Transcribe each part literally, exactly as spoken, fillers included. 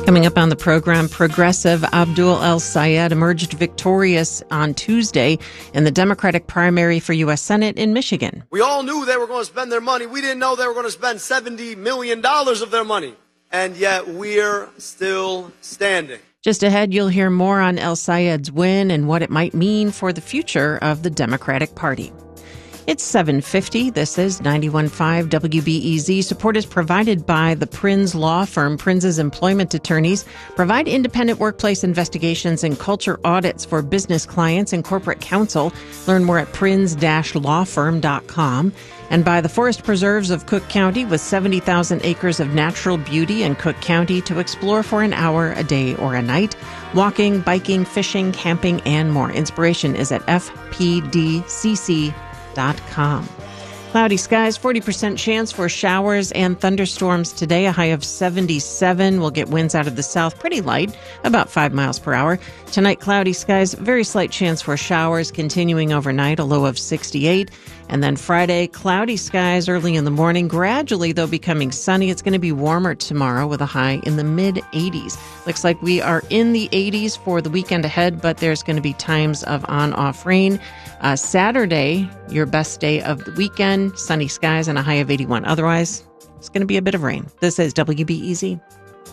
Coming up on the program, progressive Abdul El-Sayed emerged victorious on Tuesday in the Democratic primary for U S Senate in Michigan. We all knew they were going to spend their money. We didn't know they were going to spend seventy million dollars of their money. And yet we're still standing. Just ahead, you'll hear more on El-Sayed's win and what it might mean for the future of the Democratic Party. It's seven fifty. This is ninety-one point five W B E Z. Support is provided by the Prins Law Firm. Prins's employment attorneys provide independent workplace investigations and culture audits for business clients and corporate counsel. Learn more at prins dash law firm dot com. And by the Forest Preserves of Cook County, with seventy thousand acres of natural beauty in Cook County to explore for an hour, a day, or a night. Walking, biking, fishing, camping, and more. Inspiration is at f p d c c dot com. Cloudy skies, forty percent chance for showers and thunderstorms today, a high of seventy-seven. We'll get winds out of the south, pretty light, about five miles per hour. Tonight, cloudy skies, very slight chance for showers, continuing overnight, a low of sixty-eight. And then Friday, cloudy skies early in the morning, gradually, though, becoming sunny. It's going to be warmer tomorrow with a high in the mid eighties. Looks like we are in the eighties for the weekend ahead, but there's going to be times of on-off rain. Uh, Saturday, your best day of the weekend, sunny skies and a high of eighty-one. Otherwise, it's going to be a bit of rain. This is W B E Z.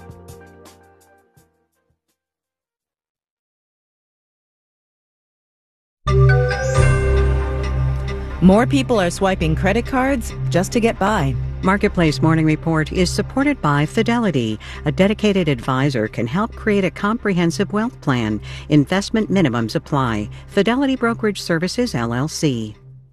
More people are swiping credit cards just to get by. Marketplace Morning Report is supported by Fidelity. A dedicated advisor can help create a comprehensive wealth plan. Investment minimums apply. Fidelity Brokerage Services, L L C.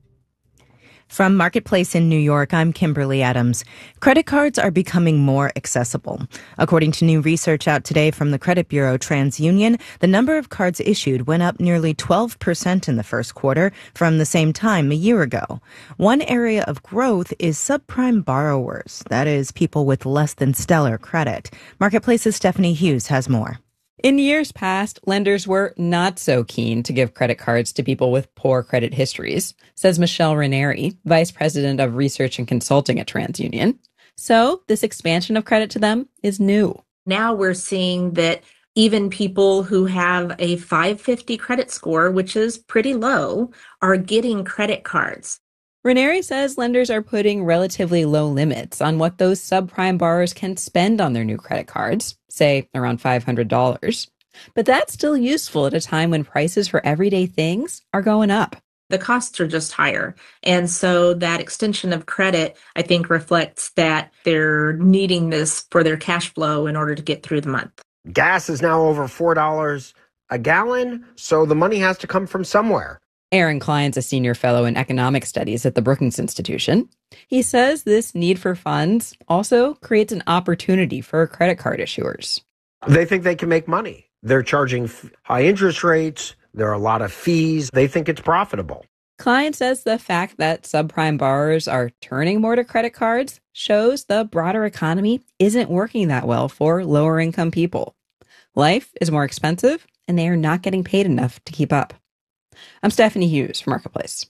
From Marketplace in New York, I'm Kimberly Adams. Credit cards are becoming more accessible. According to new research out today from the credit bureau TransUnion, the number of cards issued went up nearly twelve percent in the first quarter from the same time a year ago. One area of growth is subprime borrowers, that is, people with less than stellar credit. Marketplace's Stephanie Hughes has more. In years past, lenders were not so keen to give credit cards to people with poor credit histories, says Michelle Ranieri, Vice President of Research and Consulting at TransUnion. So this expansion of credit to them is new. Now we're seeing that even people who have a five fifty credit score, which is pretty low, are getting credit cards. Ranieri says lenders are putting relatively low limits on what those subprime borrowers can spend on their new credit cards, say around five hundred dollars. But that's still useful at a time when prices for everyday things are going up. The costs are just higher. And so that extension of credit, I think, reflects that they're needing this for their cash flow in order to get through the month. Gas is now over four dollars a gallon, so the money has to come from somewhere. Aaron Klein's a senior fellow in economic studies at the Brookings Institution. He says this need for funds also creates an opportunity for credit card issuers. They think they can make money. They're charging high interest rates. There are a lot of fees. They think it's profitable. Klein says the fact that subprime borrowers are turning more to credit cards shows the broader economy isn't working that well for lower income people. Life is more expensive, and they are not getting paid enough to keep up. I'm Stephanie Hughes from Marketplace.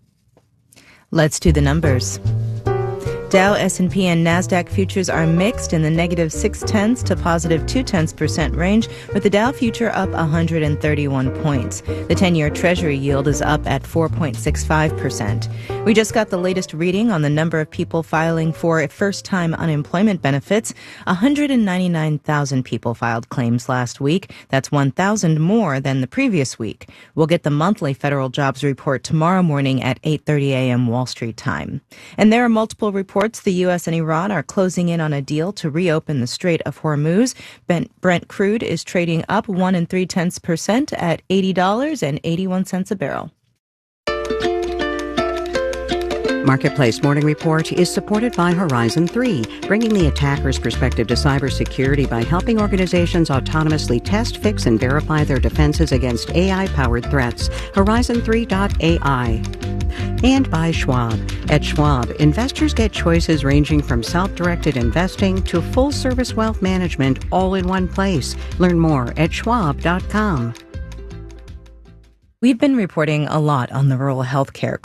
Let's do the numbers. Dow, S and P, and NASDAQ futures are mixed in the negative six tenths to positive two tenths percent range, with the Dow future up one hundred thirty-one points. The ten-year Treasury yield is up at four point six five percent. We just got the latest reading on the number of people filing for first-time unemployment benefits. one hundred ninety-nine thousand people filed claims last week. That's one thousand more than the previous week. We'll get the monthly federal jobs report tomorrow morning at eight thirty a.m. Wall Street time. And there are multiple reports the U S and Iran are closing in on a deal to reopen the Strait of Hormuz. Brent crude is trading up one and three tenths percent at eighty dollars and eighty-one cents a barrel. Marketplace Morning Report is supported by Horizon three, bringing the attacker's perspective to cybersecurity by helping organizations autonomously test, fix, and verify their defenses against A I-powered threats. Horizon three dot A I. And by Schwab. At Schwab, investors get choices ranging from self-directed investing to full-service wealth management all in one place. Learn more at schwab dot com. We've been reporting a lot on the rural health care